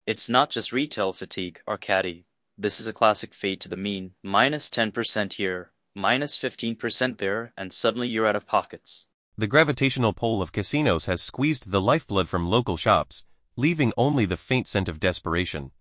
It's not just retail fatigue, Arcady. This is a classic fade to the mean. Minus 10% here, minus 15% there, and suddenly you're out of pockets. The gravitational pull of casinos has squeezed the lifeblood from local shops, leaving only the faint scent of desperation.